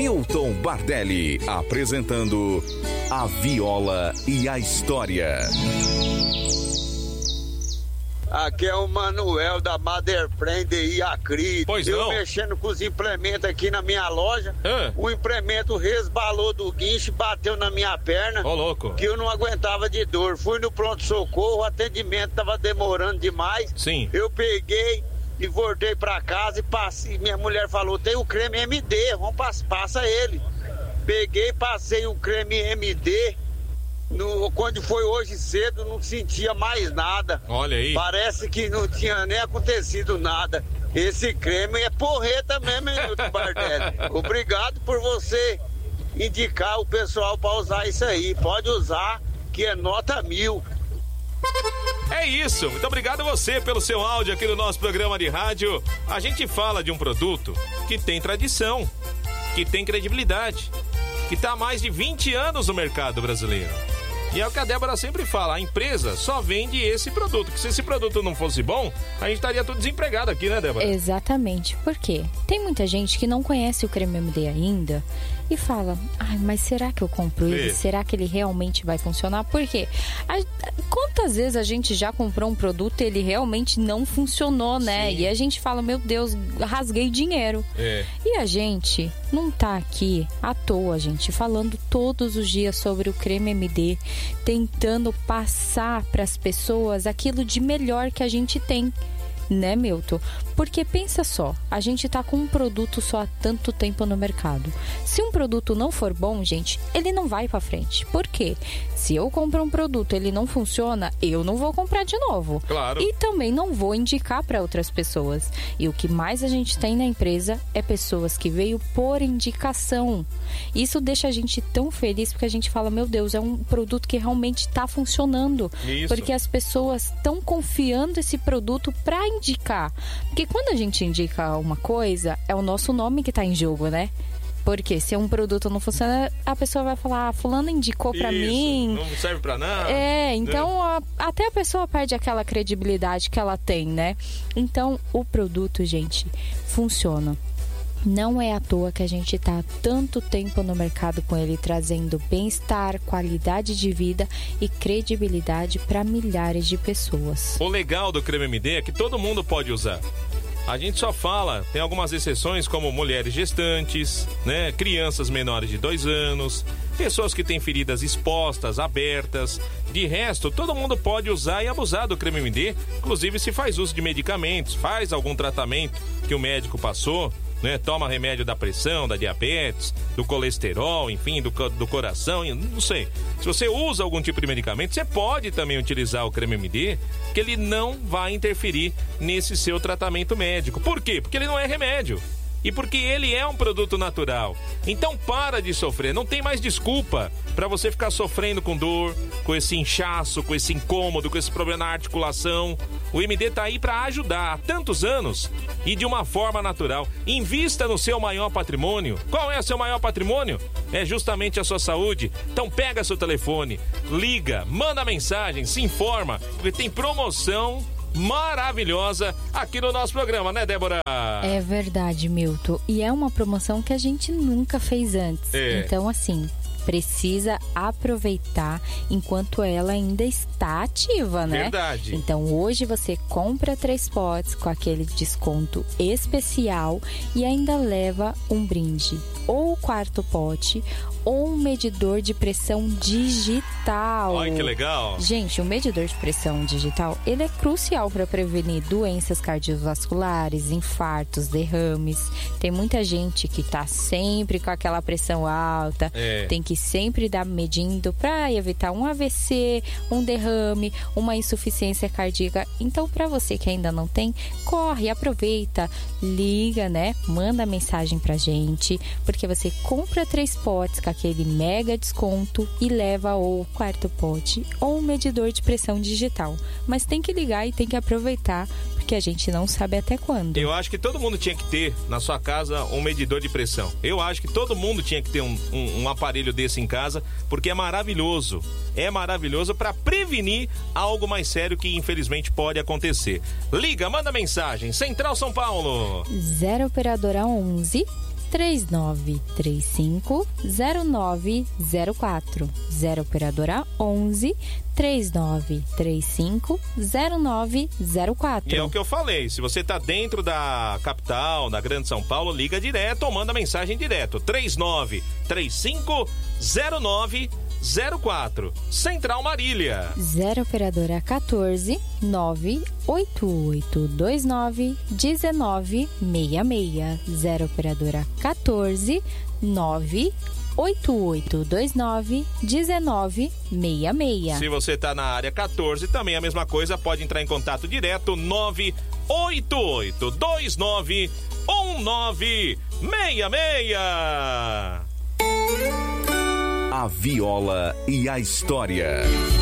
Milton Bardelli, apresentando A Viola e a História. Aqui é o Manuel da Mother Friend e Acri. Pois eu não. mexendo com os implementos aqui na minha loja. O implemento resbalou do guincho e bateu na minha perna. Ô, louco. Que eu não aguentava de dor. Fui no pronto-socorro, o atendimento tava demorando demais. Sim. Eu peguei e voltei pra casa e passei. Minha mulher falou: tem o creme MD, passa ele. Peguei, passei o creme MD. Quando foi hoje cedo, não sentia mais nada. Olha aí. Parece que não tinha nem acontecido nada. Esse creme é porreta mesmo, hein, Milton Bardelli? Obrigado por você indicar o pessoal para usar isso aí. Pode usar, que é nota 1000. É isso, muito obrigado a você pelo seu áudio aqui no nosso programa de rádio. A gente fala de um produto que tem tradição, que tem credibilidade, que está há mais de 20 anos no mercado brasileiro. E é o que a Débora sempre fala, a empresa só vende esse produto, que se esse produto não fosse bom, a gente estaria tudo desempregado aqui, né, Débora? Exatamente, por quê? Tem muita gente que não conhece o creme MD ainda e fala, mas será que eu compro ele? Será que ele realmente vai funcionar? Por quê? Quantas vezes a gente já comprou um produto e ele realmente não funcionou, né? Sim. E a gente fala, meu Deus, rasguei dinheiro. E a gente não tá aqui à toa, gente, falando todos os dias sobre o creme MD, tentando passar para as pessoas aquilo de melhor que a gente tem, né, Milton? Porque pensa só, a gente tá com um produto só há tanto tempo no mercado. Se um produto não for bom, gente, ele não vai pra frente. Por quê? Se eu compro um produto e ele não funciona, eu não vou comprar de novo. Claro. E também não vou indicar para outras pessoas. E o que mais a gente tem na empresa é pessoas que veio por indicação. Isso deixa a gente tão feliz porque a gente fala, meu Deus, é um produto que realmente tá funcionando. Isso. Porque as pessoas estão confiando esse produto para indicar. Porque quando a gente indica uma coisa, é o nosso nome que tá em jogo, né? Porque se um produto não funciona, a pessoa vai falar, fulano indicou pra mim. Não serve pra nada. Então até a pessoa perde aquela credibilidade que ela tem, né? Então o produto, gente, funciona. Não é à toa que a gente tá há tanto tempo no mercado com ele, trazendo bem-estar, qualidade de vida e credibilidade para milhares de pessoas. O legal do creme MD é que todo mundo pode usar. A gente só fala, tem algumas exceções como mulheres gestantes, né, crianças menores de 2 anos, pessoas que têm feridas expostas, abertas. De resto, todo mundo pode usar e abusar do creme MD, inclusive se faz uso de medicamentos, faz algum tratamento que o médico passou, né, toma remédio da pressão, da diabetes, do colesterol, enfim, do coração, não sei. Se você usa algum tipo de medicamento, você pode também utilizar o creme MD, que ele não vai interferir nesse seu tratamento médico. Por quê? Porque ele não é remédio. E porque ele é um produto natural. Então para de sofrer, não tem mais desculpa para você ficar sofrendo com dor, com esse inchaço, com esse incômodo, com esse problema na articulação. O MD tá aí para ajudar há tantos anos e de uma forma natural. Invista no seu maior patrimônio. Qual é o seu maior patrimônio? É justamente a sua saúde. Então pega seu telefone, liga, manda mensagem, se informa, porque tem promoção maravilhosa aqui no nosso programa, né, Débora? É verdade, Milton. E é uma promoção que a gente nunca fez antes. Então, assim, precisa aproveitar enquanto ela ainda está ativa, né? Verdade. Então, hoje você compra 3 potes com aquele desconto especial e ainda leva um brinde. Ou o 4º pote, ou um medidor de pressão digital. Olha que legal. Gente, o medidor de pressão digital, ele é crucial para prevenir doenças cardiovasculares, infartos, derrames. Tem muita gente que tá sempre com aquela pressão alta, tem que sempre estar medindo para evitar um AVC, um derrame, uma insuficiência cardíaca. Então, para você que ainda não tem, corre, aproveita, liga, né? Manda mensagem pra gente, porque você compra 3 potes com aquele mega desconto e leva ou o 4º pote ou um medidor de pressão digital. Mas tem que ligar e tem que aproveitar, porque a gente não sabe até quando. Eu acho que todo mundo tinha que ter na sua casa um medidor de pressão. Eu acho que todo mundo tinha que ter um aparelho desse em casa, porque é maravilhoso. É maravilhoso para prevenir algo mais sério que infelizmente pode acontecer. Liga, manda mensagem. Central São Paulo. 0 operadora 11 3935-0904. 0 operadora 11 3935-0904. E é o que eu falei, se você tá dentro da capital, da Grande São Paulo, liga direto ou manda mensagem direto. 3935-0904. Central Marília. 0 operadora 14 988291966. 0 operadora 14 988291966. Se você tá na área 14, também a mesma coisa, pode entrar em contato direto 988291966. A Viola e a História.